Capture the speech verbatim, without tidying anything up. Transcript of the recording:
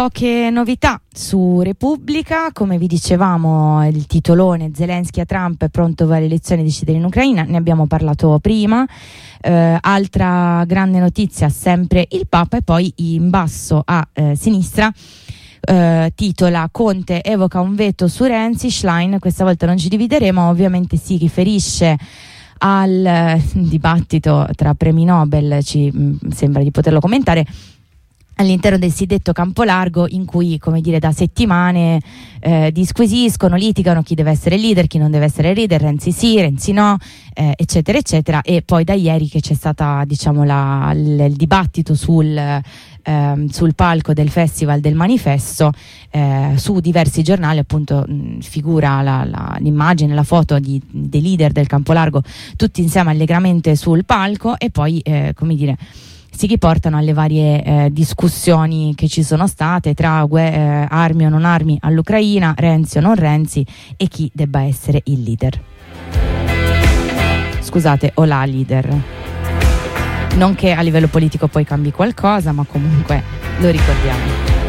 Poche novità su Repubblica, come vi dicevamo il titolone Zelensky a Trump è pronto per le elezioni decidere in Ucraina, ne abbiamo parlato prima. Eh, altra grande notizia, sempre il Papa, e poi in basso a eh, sinistra eh, titola Conte evoca un veto su Renzi, Schlein, questa volta non ci divideremo, ovviamente si riferisce al eh, dibattito tra premi Nobel, ci mh, sembra di poterlo commentare, all'interno del Sidetto Campolargo, in cui, come dire, da settimane eh, disquisiscono, litigano chi deve essere leader, chi non deve essere leader, Renzi sì, Renzi no, eh, eccetera eccetera, e poi da ieri che c'è stata, diciamo, la, l, il dibattito sul, eh, sul palco del Festival del Manifesto, eh, su diversi giornali appunto mh, figura la, la, l'immagine, la foto di, dei leader del Campolargo tutti insieme allegramente sul palco, e poi eh, come dire si riportano alle varie eh, discussioni che ci sono state tra eh, armi o non armi all'Ucraina, Renzi o non Renzi, e chi debba essere il leader. Scusate, o la leader. Non che a livello politico poi cambi qualcosa, ma comunque lo ricordiamo.